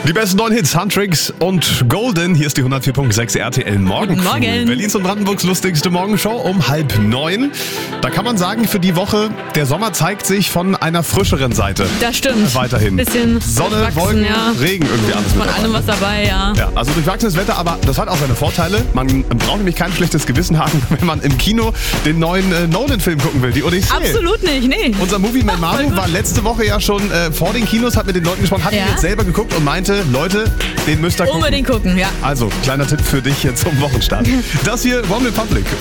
Die besten neuen Hits, Huntrix und Golden. Hier ist die 104.6 RTL Morgen. Guten Morgen. Berlins und Brandenburgs lustigste Morgenshow um 8:30. Da kann man sagen, für die Woche, der Sommer zeigt sich von einer frischeren Seite. Das stimmt. Weiterhin. Bisschen Sonne, durchwachsen, Wolken, ja. Regen, irgendwie alles mit Von allem dabei. was dabei, ja. Ja, also durchwachsenes Wetter, aber das hat auch seine Vorteile. Man braucht nämlich kein schlechtes Gewissen haben, wenn man im Kino den neuen Nolan-Film gucken will, die Odyssee. Absolut nicht, nee. Unser Movie-Man Voll Manu gut. war letzte Woche ja schon vor den Kinos, hat mit den Leuten gesprochen, hat ihn Ja. jetzt selber geguckt und meinte, Leute, den müsst ihr gucken. Unbedingt gucken, ja. Also, kleiner Tipp für dich jetzt zum Wochenstart. Das hier, One Republic.